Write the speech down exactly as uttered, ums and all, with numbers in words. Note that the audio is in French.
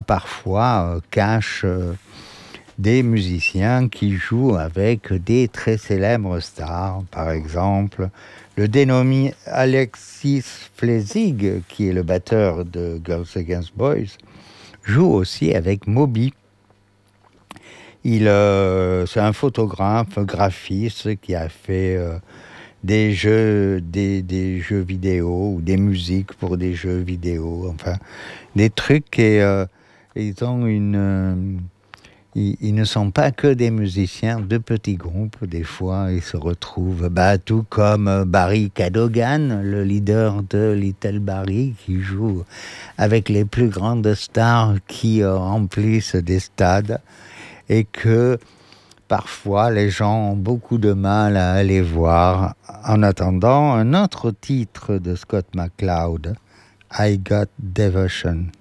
parfois euh, cache euh, des musiciens qui jouent avec des très célèbres stars. Par exemple, le dénommé Alexis Flesig, qui est le batteur de Girls Against Boys, joue aussi avec Moby. Il, euh, c'est un photographe, graphiste qui a fait euh, des jeux, des, des jeux vidéo ou des musiques pour des jeux vidéo, enfin des trucs et euh, ils ont une, euh, ils, ils ne sont pas que des musiciens de petits groupes. Des fois, ils se retrouvent, bah, tout comme Barry Cadogan, le leader de Little Barry, qui joue avec les plus grandes stars qui euh, remplissent des stades. Et que parfois les gens ont beaucoup de mal à aller voir. En attendant, un autre titre de Scott McCloud, I Got Devotion.